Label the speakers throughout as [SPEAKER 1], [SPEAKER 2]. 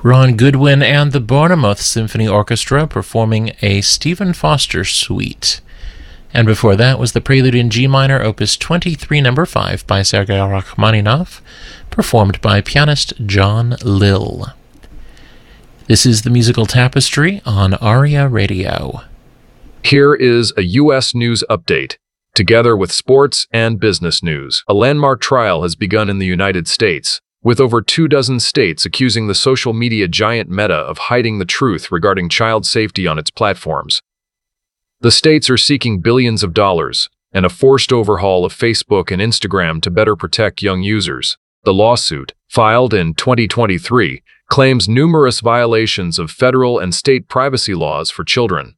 [SPEAKER 1] Ron Goodwin and the Bournemouth Symphony Orchestra performing a Stephen Foster suite. And before that was the Prelude in G minor, Opus 23, No. 5 by Sergei Rachmaninoff, performed by pianist John Lill. This is the Musical Tapestry on ARIA Radio.
[SPEAKER 2] Here is a U.S. news update, together with sports and business news. A landmark trial has begun in the United States, with over 24 states accusing the social media giant Meta of hiding the truth regarding child safety on its platforms. The states are seeking billions of dollars and a forced overhaul of Facebook and Instagram to better protect young users. The lawsuit, filed in 2023, claims numerous violations of federal and state privacy laws for children.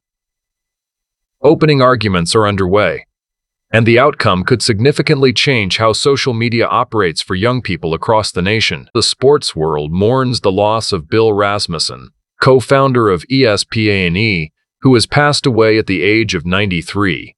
[SPEAKER 2] Opening arguments are underway, and the outcome could significantly change how social media operates for young people across the nation. The sports world mourns the loss of Bill Rasmussen, co-founder of ESPN, who has passed away at the age of 93.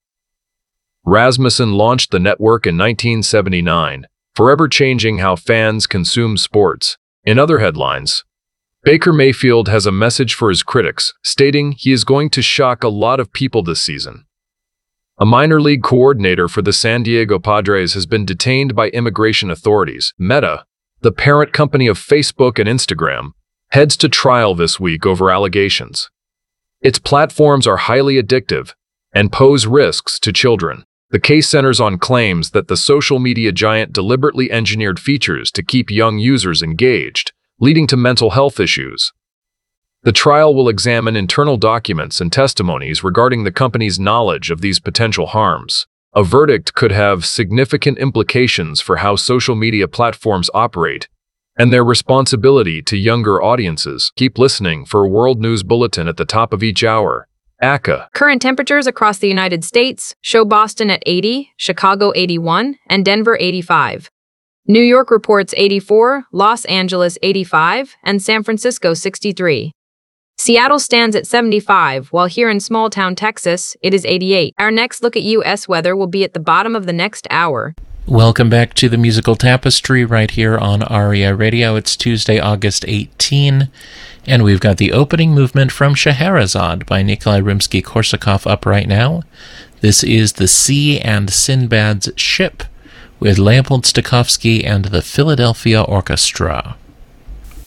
[SPEAKER 2] Rasmussen launched the network in 1979, forever changing how fans consume sports. In other headlines, Baker Mayfield has a message for his critics, stating he is going to shock a lot of people this season. A minor league coordinator for the San Diego Padres has been detained by immigration authorities. Meta, the parent company of Facebook and Instagram, heads to trial this week over allegations. Its platforms are highly addictive and pose risks to children. The case centers on claims that the social media giant deliberately engineered features to keep young users engaged, leading to mental health issues. The trial will examine internal documents and testimonies regarding the company's knowledge of these potential harms. A verdict could have significant implications for how social media platforms operate and their responsibility to younger audiences. Keep listening for a World News Bulletin at the top of each hour. ACA.
[SPEAKER 3] Current temperatures across the United States show Boston at 80, Chicago 81, and Denver 85. New York reports 84, Los Angeles 85, and San Francisco 63. Seattle stands at 75, while here in small-town Texas, it is 88. Our next look at U.S. weather will be at the bottom of the next hour.
[SPEAKER 1] Welcome back to the Musical Tapestry right here on ARIA Radio. It's Tuesday, August 18, and we've got the opening movement from Scheherazade by Nikolai Rimsky-Korsakov up right now. This is The Sea and Sinbad's Ship, with Leopold Stokowski and the Philadelphia Orchestra.